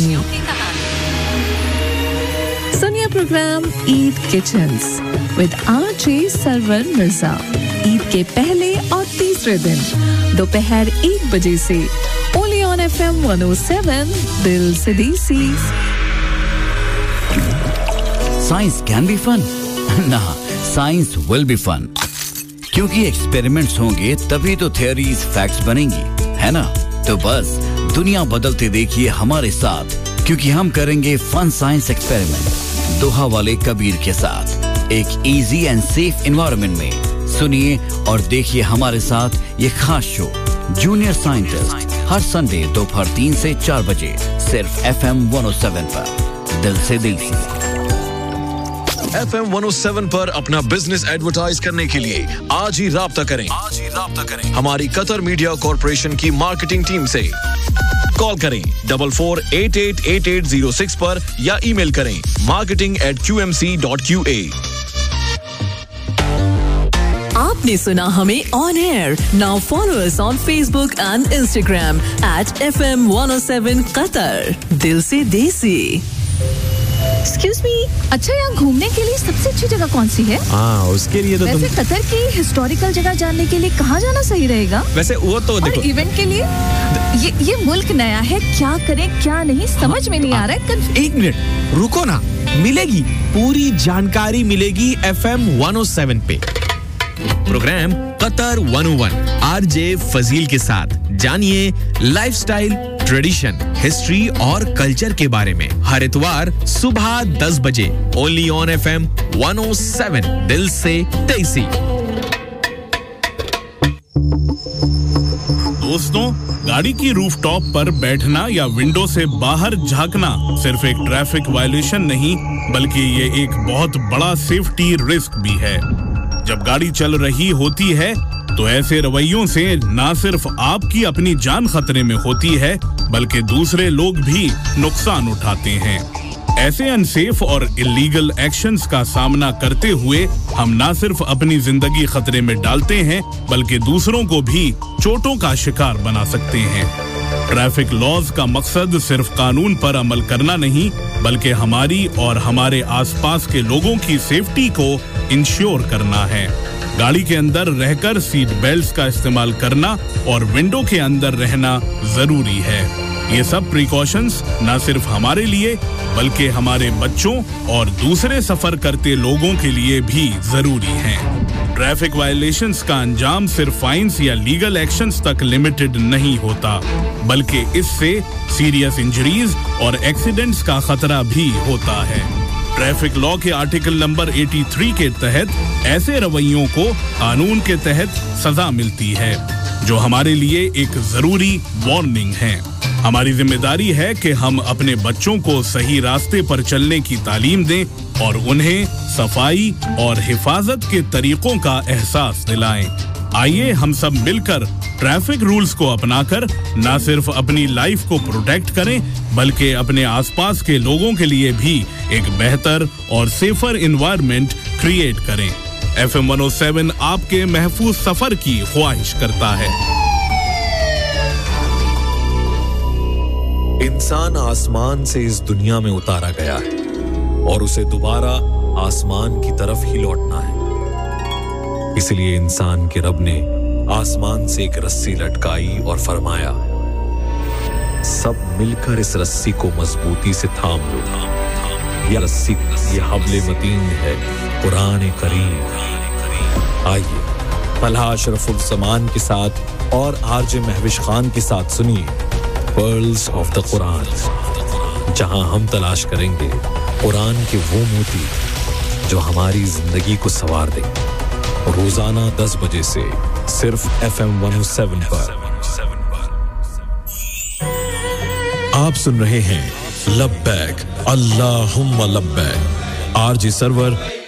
कहानी। सुनिए programme Eid kitchens with RJ server Mirza. Eid के पहले और तीसरे दिन दोपहर 1 बजे से ओनली ऑन FM 107 दिल से देसी। Science can be fun. Nah, science will be fun. क्योंकि एक्सपेरिमेंट्स होंगे तभी तो थ्योरीज फैक्ट्स बनेंगी, है ना? तो बस दुनिया बदलते देखिए हमारे साथ, क्योंकि हम करेंगे फन साइंस एक्सपेरिमेंट दोहा वाले कबीर के साथ एक इजी एंड सेफ एनवायरनमेंट में। सुनिए और देखिए हमारे साथ ये खास शो जूनियर साइंटिस्ट हर संडे दोपहर 3 से 4 बजे सिर्फ FM 107 पर दिल से दिल से। FM 107 पर अपना बिजनेस एडवर्टाइज करने के लिए आज ही राब्ता करें हमारी कतर मीडिया कॉर्पोरेशन की मार्केटिंग टीम से। कॉल करें 44888806 पर या ईमेल करें marketing@qmc.qa। आपने सुना हमें on air. Now follow us on Facebook and Instagram @FM 107 Qatar. दिल से देसी। Excuse me, अच्छा यहाँ घूमने के लिए सबसे अच्छी जगह कौन सी है? उसके लिए तो वैसे कतर की हिस्टोरिकल जगह जानने के लिए कहाँ जाना सही रहेगा? वैसे वो तो देखो। और इवेंट के लिए ये मुल्क नया है, क्या करें क्या नहीं समझ में नहीं आ रहा है। 1 मिनट रुको ना, मिलेगी पूरी जानकारी मिलेगी FM 107 पे। प्रोग्राम कतर 101 आरजे फजील के साथ जानिए लाइफस्टाइल, ट्रेडिशन, हिस्ट्री और कल्चर के बारे में हर इतवार सुबह 10 बजे ओनली ऑन FM 107 दिल से देसी। दोस्तों, गाड़ी की रूफटॉप पर बैठना या विंडो से बाहर झांकना सिर्फ एक ट्रैफिक वायलेशन नहीं, बल्कि ये एक बहुत बड़ा सेफ्टी रिस्क भी है। जब गाड़ी चल रही होती है तो ऐसे रवैयों से ना सिर्फ आपकी अपनी जान खतरे में होती है, बल्कि दूसरे लोग भी नुकसान उठाते हैं। ऐसे अनसेफ और इलीगल एक्शंस का सामना करते हुए हम ना सिर्फ अपनी जिंदगी खतरे में डालते हैं, बल्कि दूसरों को भी चोटों का शिकार बना सकते हैं। ट्रैफिक लॉज का मकसद सिर्फ कानून पर अमल करना नहीं, बल्कि हमारी और हमारे आसपास के लोगों की सेफ्टी को इंश्योर करना है। गाड़ी के अंदर रहकर सीट बेल्ट्स का इस्तेमाल करना और विंडो के अंदर रहना जरूरी है। ये सब प्रिकॉशंस न सिर्फ हमारे लिए बल्कि हमारे बच्चों और दूसरे सफर करते लोगों के लिए भी जरूरी हैं। ट्रैफिक वायलेशंस का अंजाम सिर्फ फाइन्स या लीगल एक्शंस तक लिमिटेड नहीं होता, बल्कि इससे सीरियस इंजरीज और एक्सीडेंट्स का खतरा भी होता है। ट्रैफिक लॉ के आर्टिकल नंबर 83 के तहत ऐसे रवैयों को कानून के तहत सजा मिलती है, जो हमारे लिए एक जरूरी वार्निंग है। हमारी जिम्मेदारी है कि हम अपने बच्चों को सही रास्ते पर चलने की तालीम दें और उन्हें सफाई और हिफाजत के तरीकों का एहसास दिलाएं। आइए हम सब मिलकर ट्रैफिक रूल्स को अपनाकर न सिर्फ अपनी लाइफ को प्रोटेक्ट करें, बल्कि अपने आसपास के लोगों के लिए भी एक बेहतर और सेफर एनवायरनमेंट क्रिएट करें। FM 107 आपके महफूज सफर की ख्वाहिश करता है। इंसान आसमान से इस दुनिया में उतारा गया है और उसे दोबारा आसमान की तरफ ही लौटना है। इसलिए इंसान के रब ने आसमान से एक रस्सी लटकाई और फरमाया, सब मिलकर इस रस्सी को मजबूती से थाम लो। यह रस्सी, यह हब्ले मतीन है, कुरान करीम। आइए फलाह अशरफुल ज़मान के साथ और आरजे महविश खान के साथ सुनिए पर्ल्स ऑफ द कुरान, जहां हम तलाश करेंगे कुरान के वो मोती जो हमारी जिंदगी को संवार दें। रोजाना 10 बजे से सिर्फ FM 107 पर। आप सुन रहे हैं लब्बैक अल्लाहुम्मा लब्बैक आरजे सरवर